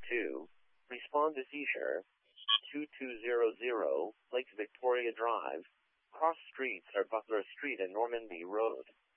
2. Respond to seizure. 2200, Lake Victoria Drive. Cross streets are Butler Street and Normandy Road.